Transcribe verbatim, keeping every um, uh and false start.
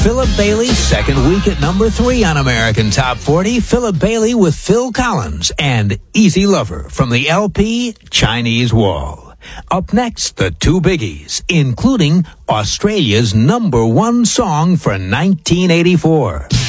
Philip Bailey, second week at number three on American Top forty. Philip Bailey with Phil Collins and Easy Lover from the L P Chinese Wall. Up next, the two biggies, including Australia's number one song for nineteen eighty-four.